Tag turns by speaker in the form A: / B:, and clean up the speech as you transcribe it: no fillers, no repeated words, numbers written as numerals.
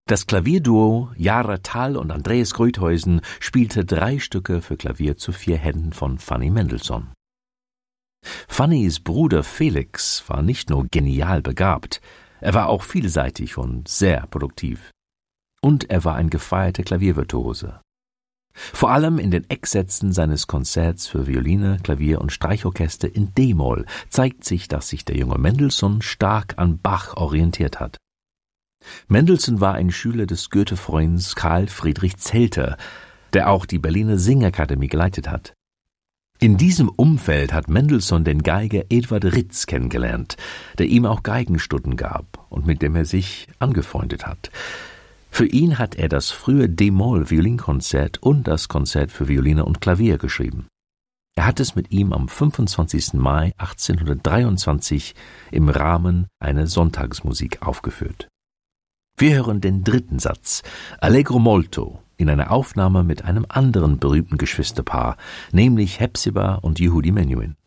A: Das Klavierduo Jara Thal und Andreas Gruithuysen spielte 3 Stücke für Klavier zu 4 Händen von Fanny Mendelssohn. Fannys Bruder Felix war nicht nur genial begabt, er war auch vielseitig und sehr produktiv. Und er war ein gefeierter Klaviervirtuose. Vor allem in den Ecksätzen seines Konzerts für Violine, Klavier und Streichorchester in d-Moll zeigt sich, dass sich der junge Mendelssohn stark an Bach orientiert hat. Mendelssohn war ein Schüler des Goethe-Freunds Karl Friedrich Zelter, der auch die Berliner Singakademie geleitet hat. In diesem Umfeld hat Mendelssohn den Geiger Eduard Ritz kennengelernt, der ihm auch Geigenstunden gab und mit dem er sich angefreundet hat. Für ihn hat er das frühe d-Moll-Violinkonzert und das Konzert für Violine und Klavier geschrieben. Er hat es mit ihm am 25. Mai 1823 im Rahmen einer Sonntagsmusik aufgeführt. Wir hören den 3. Satz, Allegro molto, in einer Aufnahme mit einem anderen berühmten Geschwisterpaar, nämlich Hepzibah und Yehudi Menuhin.